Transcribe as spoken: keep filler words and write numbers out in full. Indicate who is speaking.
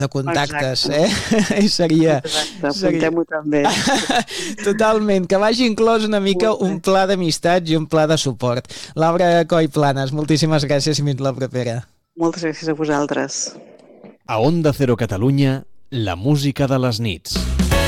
Speaker 1: de contactes, eh? I seria...
Speaker 2: Exacte, apuntem-ho també.
Speaker 1: Totalment, que vagi inclòs una mica un pla d'amistat i un pla de suport. Laura Coll Planes, moltíssimes gràcies i fins la propera.
Speaker 2: Moltes gràcies a vosaltres.
Speaker 3: A Onda Cero Catalunya, la música de les nits.